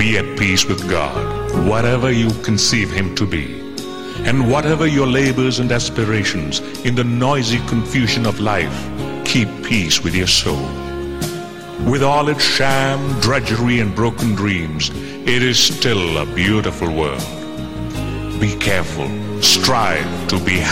Be at peace with God, whatever you conceive Him to be. And whatever your labors and aspirations, in the noisy confusion of life, keep peace with your soul. With all its sham, drudgery, and broken dreams, it is still a beautiful world. Be careful, strive to be